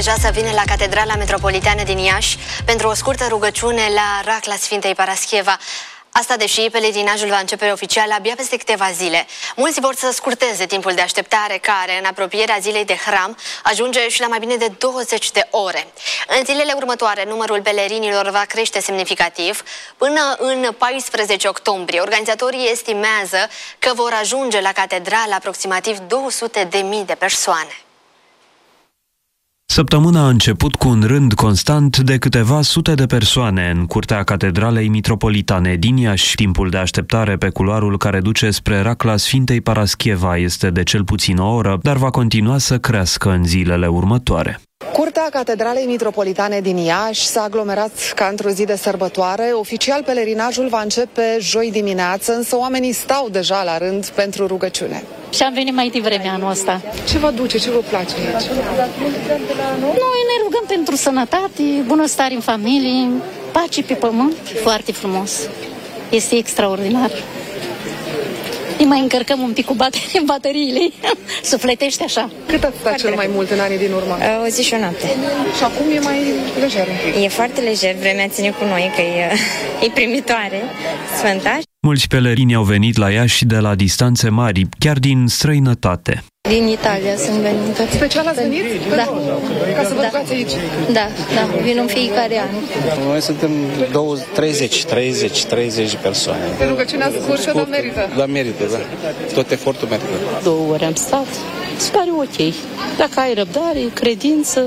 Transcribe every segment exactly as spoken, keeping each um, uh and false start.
Deja să vină la Catedrala Metropolitană din Iași pentru o scurtă rugăciune la Racla Sfintei Paraschieva. Asta deși pelerinajul va începe oficial abia peste câteva zile. Mulți vor să scurteze timpul de așteptare care, în apropierea zilei de hram, ajunge și la mai bine de douăzeci de ore. În zilele următoare, numărul pelerinilor va crește semnificativ. Până în paisprezece octombrie, organizatorii estimează că vor ajunge la catedrală aproximativ două sute de mii de persoane. Săptămâna a început cu un rând constant de câteva sute de persoane în curtea Catedralei Mitropolitane din Iași. Timpul de așteptare pe culoarul care duce spre Racla Sfintei Paraschieva este de cel puțin o oră, dar va continua să crească în zilele următoare. Curtea Catedralei Mitropolitane din Iași s-a aglomerat ca într-o zi de sărbătoare. Oficial, pelerinajul va începe joi dimineață, însă oamenii stau deja la rând pentru rugăciune. Și am venit mai devreme anul ăsta. Ce vă duce? Ce vă place aici? Noi ne rugăm pentru sănătate, bunăstare în familie, pace pe pământ. Foarte frumos. Este extraordinar. Ne mai încărcăm un pic cu baterii, bateriile. Sufletește așa. Cât ați stat cel mai mult în anii din urmă? O zi și o noapte. Și acum e mai lejer. E foarte lejer, vremea ține cu noi, că e, e primitoare, sfânta. Mulți pelerini au venit la Iași de la distanțe mari, chiar din străinătate. Din Italia sunt venită. Special ați venit? Da. Ca să vă da. rugați aici? Da, da, vin în fiecare an. Noi suntem treizeci, treizeci, treizeci de persoane. De rugăciunea scurtă, dar merită. Da, merită, da. Tot efortul merită. Două ori am stat. Se pare ok. Dacă ai răbdare, credință,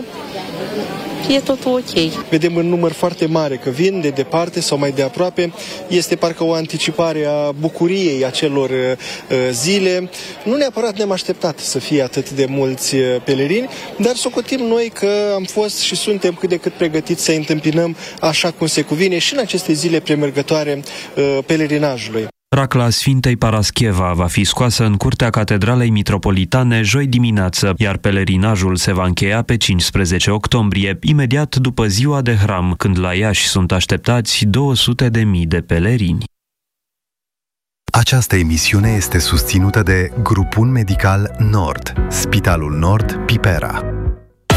e totul ok. Vedem în număr foarte mare că vin de departe sau mai de aproape. Este parcă o anticipare a bucuriei acelor uh, zile. Nu neapărat ne-am așteptat să fie atât de mulți uh, pelerini, dar socotim noi că am fost și suntem cât de cât pregătiți să întâmpinăm așa cum se cuvine și în aceste zile premergătoare uh, pelerinajului. Racla Sfintei Paraschieva va fi scoasă în curtea Catedralei Mitropolitane joi dimineață, iar pelerinajul se va încheia pe cincisprezece octombrie, imediat după ziua de hram, când la Iași sunt așteptați două sute de mii de pelerini. Această emisiune este susținută de Grupul Medical Nord, Spitalul Nord, Pipera.